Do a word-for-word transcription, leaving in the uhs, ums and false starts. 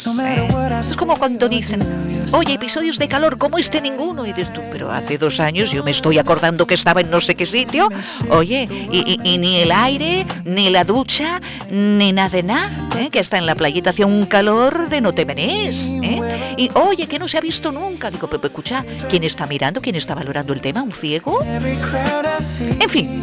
¿eh? Es como cuando dicen, oye, episodios de calor como este ninguno. Y dices tú, pero hace dos años yo me estoy acordando que estaba en no sé qué sitio. Oye, y, y, y ni el aire, ni la ducha, ni nada de nada, ¿eh? Que hasta en la playita hacía un calor de no te venés, ¿eh? Y oye, que no se ha visto nunca. Digo, pero escucha, ¿quién está mirando? ¿Quién está valorando el tema? ¿Un ciego? En fin.